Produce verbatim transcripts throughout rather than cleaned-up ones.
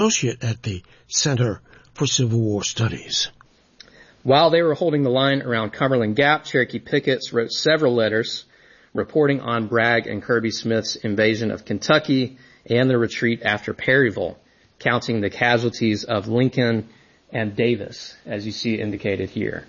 associate at the Center for Civil War Studies. While they were holding the line around Cumberland Gap, Cherokee pickets wrote several letters reporting on Bragg and Kirby Smith's invasion of Kentucky and the retreat after Perryville, counting the casualties of Lincoln and Davis, as you see indicated here.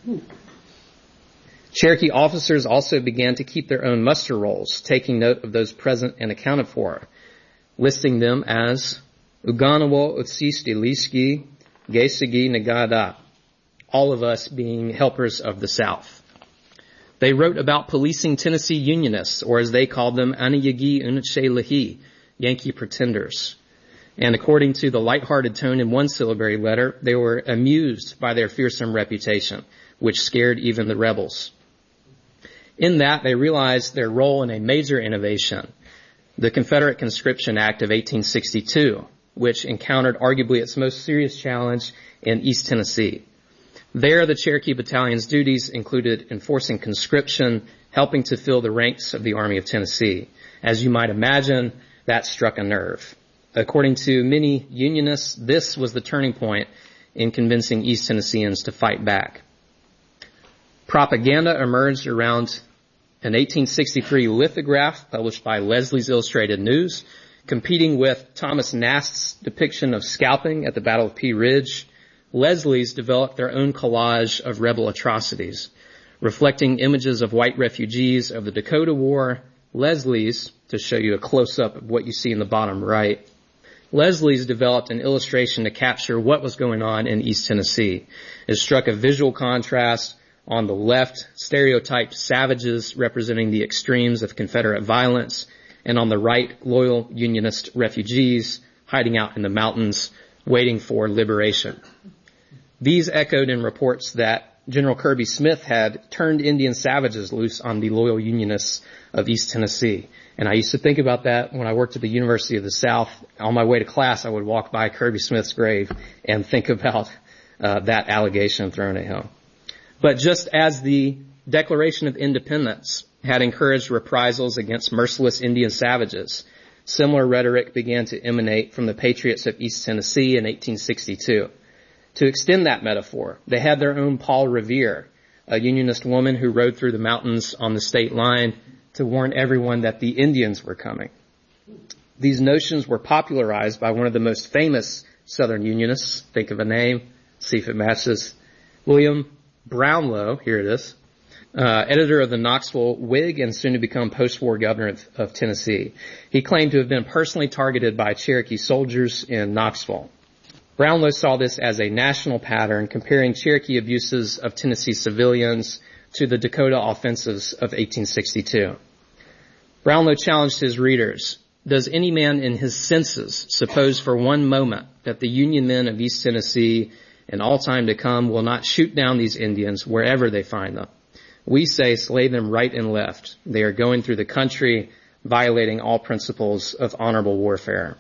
Cherokee officers also began to keep their own muster rolls, taking note of those present and accounted for, listing them as Uganawo Utsiste Liski Gesigi Nagada, all of us being helpers of the South. They wrote about policing Tennessee Unionists, or as they called them, Aniyagi Unache Lahi, Yankee pretenders. And according to the lighthearted tone in one syllabary letter, they were amused by their fearsome reputation, which scared even the rebels. In that, they realized their role in a major innovation, the Confederate Conscription Act of eighteen sixty-two, which encountered arguably its most serious challenge in East Tennessee. There, the Cherokee Battalion's duties included enforcing conscription, helping to fill the ranks of the Army of Tennessee. As you might imagine, that struck a nerve. According to many Unionists, this was the turning point in convincing East Tennesseans to fight back. Propaganda emerged around an eighteen sixty-three lithograph published by Leslie's Illustrated News, competing with Thomas Nast's depiction of scalping at the Battle of Pea Ridge. Leslie's developed their own collage of rebel atrocities, reflecting images of white refugees of the Dakota War. Leslie's, to show you a close-up of what you see in the bottom right, Leslie's developed an illustration to capture what was going on in East Tennessee. It struck a visual contrast. On the left, stereotyped savages representing the extremes of Confederate violence, and on the right, loyal Unionist refugees hiding out in the mountains, waiting for liberation. These echoed in reports that General Kirby Smith had turned Indian savages loose on the loyal Unionists of East Tennessee. And I used to think about that when I worked at the University of the South. On my way to class, I would walk by Kirby Smith's grave and think about uh, that allegation thrown at him. But just as the Declaration of Independence had encouraged reprisals against merciless Indian savages, similar rhetoric began to emanate from the patriots of East Tennessee in eighteen sixty-two. To extend that metaphor, they had their own Paul Revere, a Unionist woman who rode through the mountains on the state line to warn everyone that the Indians were coming. These notions were popularized by one of the most famous Southern Unionists. Think of a name, see if it matches. William Brownlow, here it is, uh, editor of the Knoxville Whig and soon to become post-war governor of, of Tennessee. He claimed to have been personally targeted by Cherokee soldiers in Knoxville. Brownlow saw this as a national pattern, comparing Cherokee abuses of Tennessee civilians to the Dakota offensives of eighteen sixty-two. Brownlow challenged his readers, does any man in his senses suppose for one moment that the Union men of East Tennessee in all time to come will not shoot down these Indians wherever they find them? We say slay them right and left. They are going through the country, violating all principles of honorable warfare.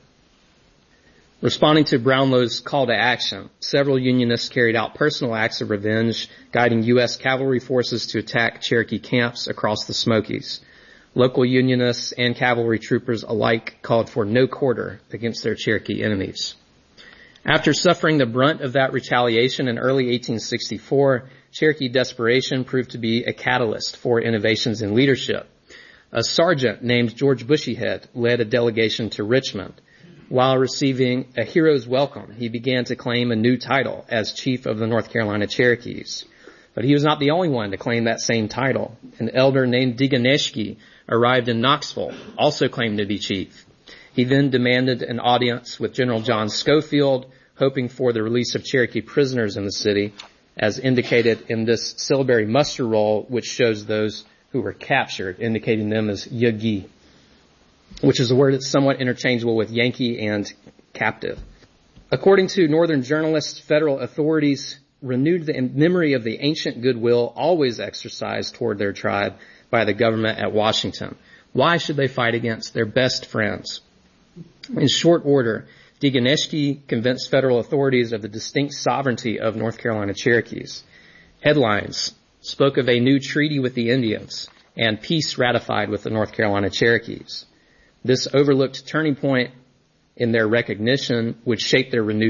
Responding to Brownlow's call to action, several Unionists carried out personal acts of revenge, guiding U S cavalry forces to attack Cherokee camps across the Smokies. Local Unionists and cavalry troopers alike called for no quarter against their Cherokee enemies. After suffering the brunt of that retaliation in early eighteen sixty-four, Cherokee desperation proved to be a catalyst for innovations in leadership. A sergeant named George Bushyhead led a delegation to Richmond. While receiving a hero's welcome, he began to claim a new title as chief of the North Carolina Cherokees. But he was not the only one to claim that same title. An elder named Diganeshki arrived in Knoxville, also claimed to be chief. He then demanded an audience with General John Schofield, hoping for the release of Cherokee prisoners in the city, as indicated in this syllabary muster roll, which shows those who were captured, indicating them as Yagi, which is a word that's somewhat interchangeable with Yankee and captive. According to Northern journalists, federal authorities renewed the memory of the ancient goodwill always exercised toward their tribe by the government at Washington. Why should they fight against their best friends? In short order, Diganeshki convinced federal authorities of the distinct sovereignty of North Carolina Cherokees. Headlines spoke of a new treaty with the Indians and peace ratified with the North Carolina Cherokees. This overlooked turning point in their recognition would shape their renewed